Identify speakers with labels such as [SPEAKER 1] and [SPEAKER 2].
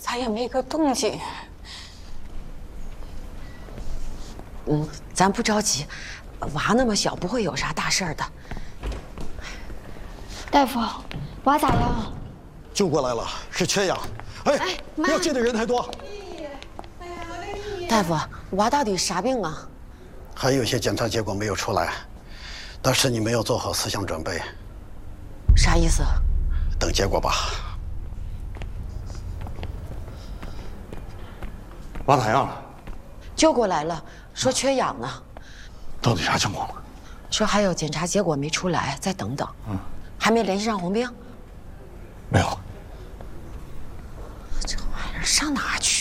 [SPEAKER 1] 咋也没个动静？
[SPEAKER 2] 咱不着急，娃那么小，不会有啥大事儿的。
[SPEAKER 3] 大夫，娃咋样？
[SPEAKER 4] 救过来了，是缺氧。哎，要接的人太多。
[SPEAKER 2] 大夫，娃到底啥病啊？
[SPEAKER 4] 还有些检查结果没有出来，但是你没有做好思想准备。
[SPEAKER 2] 啥意思？
[SPEAKER 4] 等结果吧。
[SPEAKER 5] 娃咋样了？
[SPEAKER 2] 救过来了，说缺氧呢。
[SPEAKER 5] 到底啥情况了？
[SPEAKER 2] 说还有检查结果没出来，再等等。还没联系上红兵？
[SPEAKER 5] 没有。
[SPEAKER 2] 这玩意儿上哪去？